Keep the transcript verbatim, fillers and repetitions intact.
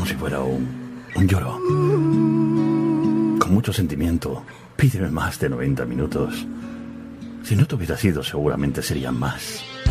como si fuera un, un lloro. Con mucho sentimiento, pídeme más de noventa minutos. Si no te hubiera sido, seguramente serían más.